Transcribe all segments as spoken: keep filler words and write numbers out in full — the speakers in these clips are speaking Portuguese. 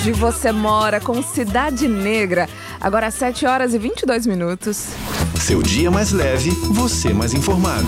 onde você mora com Cidade Negra. Agora às sete horas e vinte e dois minutos. Seu dia mais leve, você mais informado.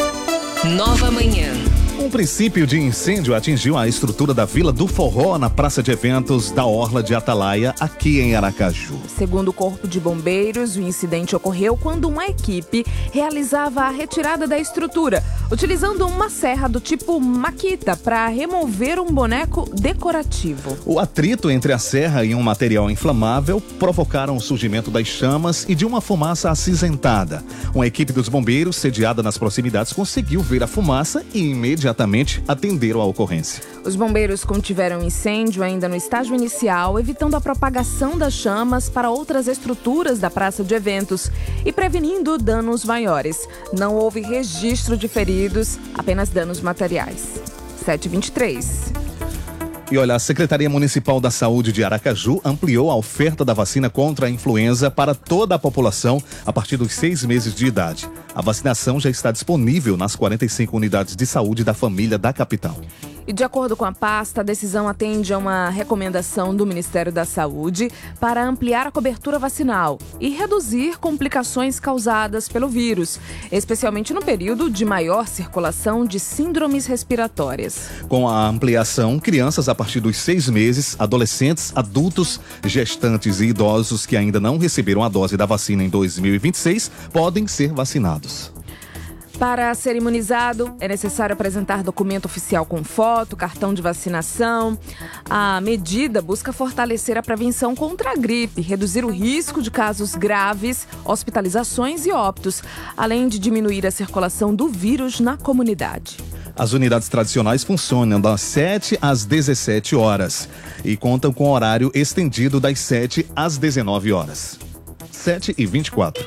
Nova Manhã. Um princípio de incêndio atingiu a estrutura da Vila do Forró na praça de eventos da Orla de Atalaia, aqui em Aracaju. Segundo o Corpo de Bombeiros, o incidente ocorreu quando uma equipe realizava a retirada da estrutura, utilizando uma serra do tipo Makita para remover um boneco decorativo. O atrito entre a serra e um material inflamável provocaram o surgimento das chamas e de uma fumaça acinzentada. Uma equipe dos bombeiros, sediada nas proximidades, conseguiu ver a fumaça e imediatamente Imediatamente atenderam a ocorrência. Os bombeiros contiveram o incêndio ainda no estágio inicial, evitando a propagação das chamas para outras estruturas da praça de eventos e prevenindo danos maiores. Não houve registro de feridos, apenas danos materiais. sete e vinte e três. E olha, a Secretaria Municipal da Saúde de Aracaju ampliou a oferta da vacina contra a influenza para toda a população a partir dos seis meses de idade. A vacinação já está disponível nas quarenta e cinco unidades de saúde da família da capital. E de acordo com a pasta, a decisão atende a uma recomendação do Ministério da Saúde para ampliar a cobertura vacinal e reduzir complicações causadas pelo vírus, especialmente no período de maior circulação de síndromes respiratórias. Com a ampliação, crianças a partir dos seis meses, adolescentes, adultos, gestantes e idosos que ainda não receberam a dose da vacina em dois mil e vinte e seis podem ser vacinados. Para ser imunizado, é necessário apresentar documento oficial com foto, cartão de vacinação. A medida busca fortalecer a prevenção contra a gripe, reduzir o risco de casos graves, hospitalizações e óbitos, além de diminuir a circulação do vírus na comunidade. As unidades tradicionais funcionam das sete às dezessete horas e contam com horário estendido das sete às dezenove horas. sete e vinte e quatro.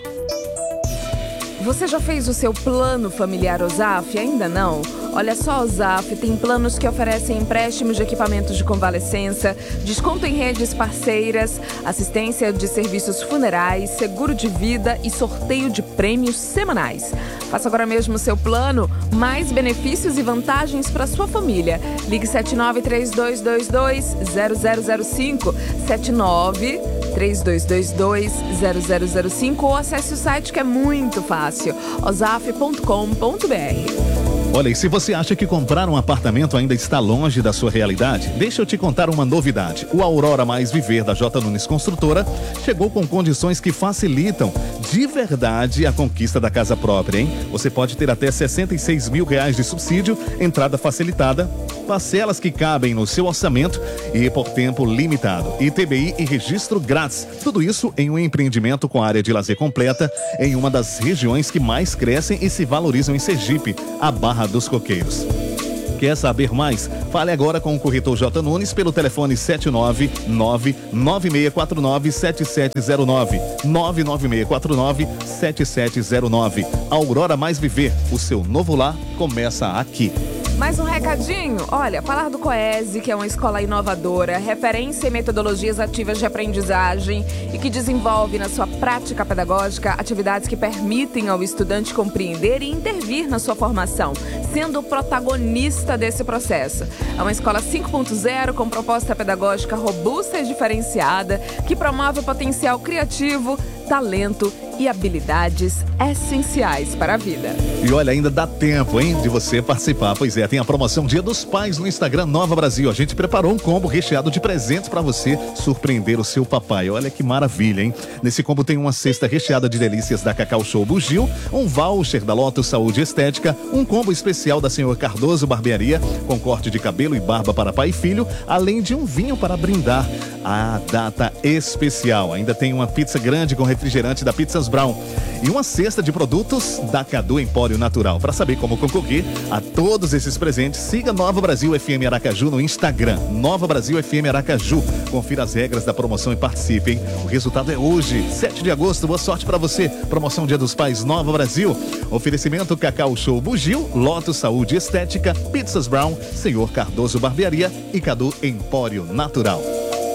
Você já fez o seu plano familiar Ozaf? Ainda não? Olha só, a Ozaf tem planos que oferecem empréstimos de equipamentos de convalescença, desconto em redes parceiras, assistência de serviços funerais, seguro de vida e sorteio de prêmios semanais. Faça agora mesmo o seu plano, mais benefícios e vantagens para sua família. Ligue sete nove três dois dois dois zero zero zero cinco, sete nove três dois dois dois zero zero zero cinco ou acesse o site que é muito fácil, ozaf ponto com ponto br. Olha, e se você acha que comprar um apartamento ainda está longe da sua realidade, deixa eu te contar uma novidade. O Aurora Mais Viver da J. Nunes Construtora chegou com condições que facilitam de verdade a conquista da casa própria, hein? Você pode ter até sessenta e seis mil reais de subsídio, entrada facilitada, parcelas que cabem no seu orçamento e por tempo limitado. I T B I e registro grátis. Tudo isso em um empreendimento com área de lazer completa em uma das regiões que mais crescem e se valorizam em Sergipe, a Barra dos Coqueiros. Quer saber mais? Fale agora com o corretor J. Nunes pelo telefone sete nove nove nove seis quatro nove sete sete zero nove, nove nove seis quatro nove sete sete zero nove. Aurora Mais Viver, o seu novo lar começa aqui. Mais um recadinho, olha, falar do Coese, que é uma escola inovadora, referência em metodologias ativas de aprendizagem e que desenvolve na sua prática pedagógica atividades que permitem ao estudante compreender e intervir na sua formação, sendo o protagonista desse processo. É uma escola cinco ponto zero com proposta pedagógica robusta e diferenciada, que promove o potencial criativo, talento e habilidades essenciais para a vida. E olha, ainda dá tempo, hein, de você participar. Pois é, tem a promoção Dia dos Pais no Instagram Nova Brasil. A gente preparou um combo recheado de presentes para você surpreender o seu papai. Olha que maravilha, hein? Nesse combo tem uma cesta recheada de delícias da Cacau Show Bugio, um voucher da Lotus Saúde Estética, um combo especial da Senhor Cardoso Barbearia, com corte de cabelo e barba para pai e filho, além de um vinho para brindar a data especial. Ainda tem uma pizza grande com refrigerante da Pizzas Brown e uma cesta de produtos da Cadu Empório Natural. Para saber como concorrer a todos esses presentes, siga Nova Brasil F M Aracaju no Instagram, Nova Brasil F M Aracaju. Confira as regras da promoção e participe, hein? O resultado é hoje, sete de agosto. Boa sorte para você. Promoção Dia dos Pais Nova Brasil. Oferecimento Cacau Show Bugio, Lotus Saúde Estética, Pizzas Brown, Senhor Cardoso Barbearia e Cadu Empório Natural.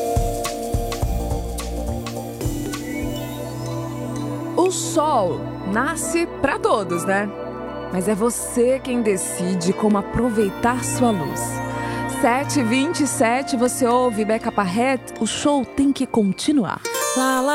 O sol nasce para todos, né? Mas é você quem decide como aproveitar sua luz. sete e vinte e sete, você ouve Beca Parrett, o show tem que continuar. Lá, lá.